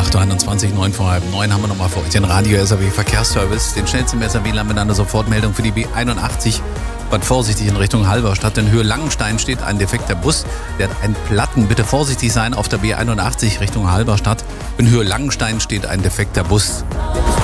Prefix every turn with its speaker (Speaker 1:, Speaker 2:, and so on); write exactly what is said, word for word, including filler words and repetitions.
Speaker 1: acht Uhr einundzwanzig, neun vor halb neun haben wir nochmal für euch den Radio-S A W Verkehrsservice. Den schnellsten S A W-Land mit einer Sofortmeldung für die B einundachtzig. Fahrt vorsichtig in Richtung Halberstadt. In Höhe Langenstein steht ein defekter Bus. Der hat einen Platten. Bitte vorsichtig sein auf der B einundachtzig Richtung Halberstadt. In Höhe Langenstein steht ein defekter Bus.